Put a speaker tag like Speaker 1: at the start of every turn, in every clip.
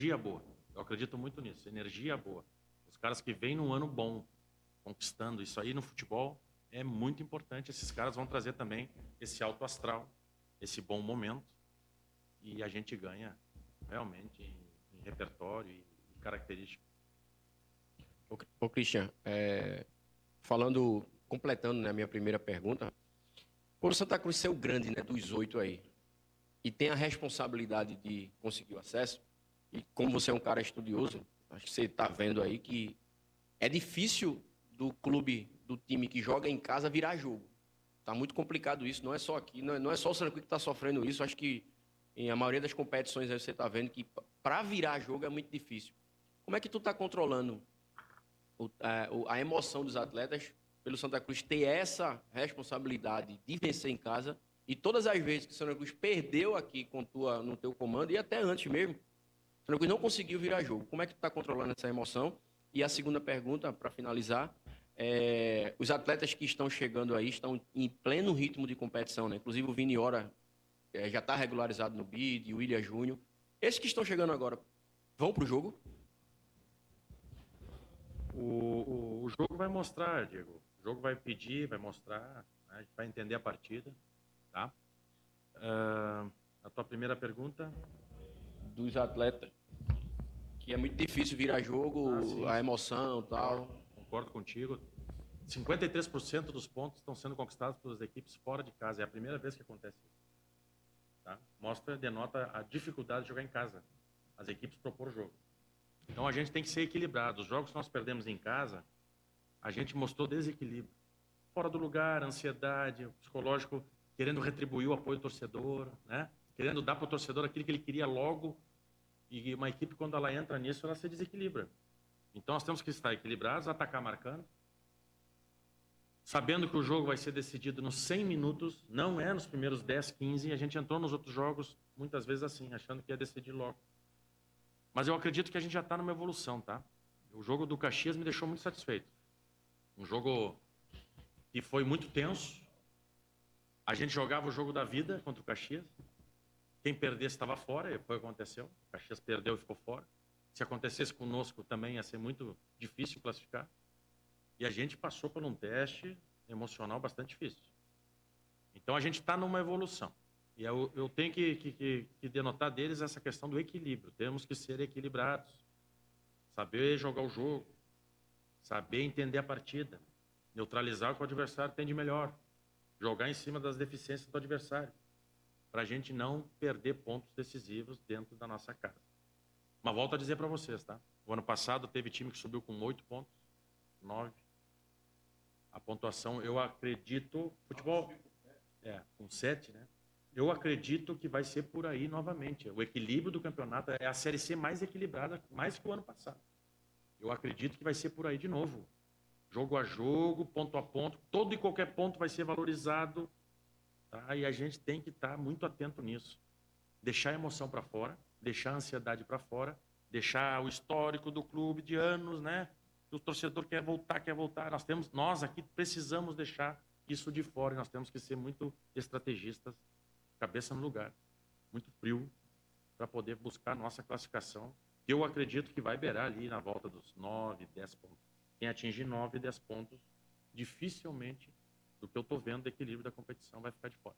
Speaker 1: energia boa. Eu acredito muito nisso, energia boa. Os caras que vêm num ano bom, conquistando isso aí no futebol, é muito importante. Esses caras vão trazer também esse alto astral, esse bom momento, e a gente ganha realmente em repertório e característica.
Speaker 2: Ô Christian, completando, né, a minha primeira pergunta, por Santa Cruz ser o grande, né, dos 8 aí, e tem a responsabilidade de conseguir o acesso, e como você é um cara estudioso, acho que você está vendo aí que é difícil do clube, do time que joga em casa virar jogo. Está muito complicado isso, não é só aqui, não é só o Santa Cruz que está sofrendo isso, acho que em a maioria das competições aí você está vendo que para virar jogo é muito difícil. Como é que tu está controlando a emoção dos atletas pelo Santa Cruz ter essa responsabilidade de vencer em casa e todas as vezes que o Santa Cruz perdeu aqui no teu comando e até antes mesmo, o Santa Cruz não conseguiu virar jogo. Como é que tu está controlando essa emoção? E a segunda pergunta, para finalizar, os atletas que estão chegando aí estão em pleno ritmo de competição, né? Inclusive o Vini Ora já está regularizado no BID, o William Júnior. Esses que estão chegando agora vão para o jogo?
Speaker 1: O jogo vai mostrar, Diego. O jogo vai pedir, vai mostrar, né? A gente vai entender a partida, tá? A tua primeira pergunta?
Speaker 2: Dos atletas, que é muito difícil virar jogo,
Speaker 1: Sim,
Speaker 2: a emoção e tal.
Speaker 1: Concordo contigo. 53% dos pontos estão sendo conquistados pelas equipes fora de casa. É a primeira vez que acontece isso. Tá? Denota a dificuldade de jogar em casa. As equipes propor o jogo. Então a gente tem que ser equilibrado. Os jogos que nós perdemos em casa, a gente mostrou desequilíbrio. Fora do lugar, ansiedade, o psicológico querendo retribuir o apoio do torcedor, né? Querendo dar para o torcedor aquilo que ele queria logo. E uma equipe, quando ela entra nisso, ela se desequilibra. Então nós temos que estar equilibrados, atacar marcando, sabendo que o jogo vai ser decidido nos 100 minutos, não é nos primeiros 10, 15, e a gente entrou nos outros jogos muitas vezes assim, achando que ia decidir logo. Mas eu acredito que a gente já está numa evolução, tá? O jogo do Caxias me deixou muito satisfeito. Um jogo que foi muito tenso. A gente jogava o jogo da vida contra o Caxias. Quem perdesse estava fora, e foi o que aconteceu. O Caxias perdeu e ficou fora. Se acontecesse conosco também ia ser muito difícil classificar. E a gente passou por um teste emocional bastante difícil. Então a gente está numa evolução. E eu tenho que denotar deles essa questão do equilíbrio. Temos que ser equilibrados. Saber jogar o jogo. Saber entender a partida. Neutralizar o que o adversário tem de melhor. Jogar em cima das deficiências do adversário. Para a gente não perder pontos decisivos dentro da nossa casa. Mas volto a dizer para vocês, tá? O ano passado teve time que subiu com 8 pontos, 9. A pontuação, eu acredito... Futebol... com 7, né? Eu acredito que vai ser por aí novamente. O equilíbrio do campeonato é a Série C mais equilibrada, mais que o ano passado. Eu acredito que vai ser por aí de novo. Jogo a jogo, ponto a ponto, todo e qualquer ponto vai ser valorizado. Tá? E a gente tem que estar muito atento nisso. Deixar a emoção para fora, deixar a ansiedade para fora, deixar o histórico do clube de anos, né? O torcedor quer voltar, quer voltar. Nós aqui precisamos deixar isso de fora. Nós temos que ser muito estrategistas, cabeça no lugar, muito frio, para poder buscar a nossa classificação, que eu acredito que vai beirar ali na volta dos 9, 10 pontos. Quem atingir 9, 10 pontos, dificilmente, do que eu estou vendo, do equilíbrio da competição, vai ficar de fora.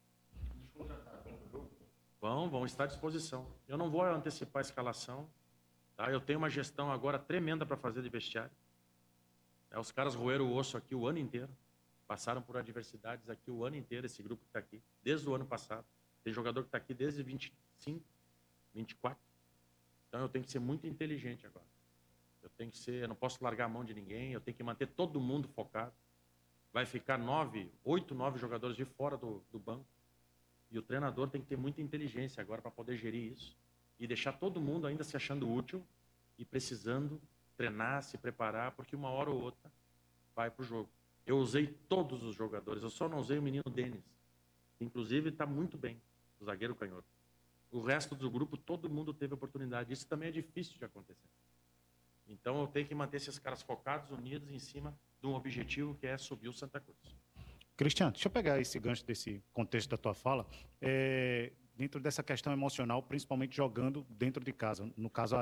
Speaker 1: Vão estar à disposição. Eu não vou antecipar a escalação. Tá? Eu tenho uma gestão agora tremenda para fazer de vestiário. Os caras roeram o osso aqui o ano inteiro. Passaram por adversidades aqui o ano inteiro, esse grupo que está aqui, desde o ano passado. Tem jogador que está aqui desde 25, 24. Então eu tenho que ser muito inteligente agora. Eu não posso largar a mão de ninguém, eu tenho que manter todo mundo focado. Vai ficar 8, 9 jogadores de fora do banco. E o treinador tem que ter muita inteligência agora para poder gerir isso. E deixar todo mundo ainda se achando útil e precisando treinar, se preparar, porque uma hora ou outra vai para o jogo. Eu usei todos os jogadores, eu só não usei o menino Denis, que inclusive está muito bem, o zagueiro canhoto. O resto do grupo, todo mundo teve oportunidade. Isso também é difícil de acontecer. Então eu tenho que manter esses caras focados, unidos em cima de um objetivo que é subir o Santa Cruz.
Speaker 3: Cristiano, deixa eu pegar esse gancho desse contexto da tua fala. Dentro dessa questão emocional, principalmente jogando dentro de casa, no caso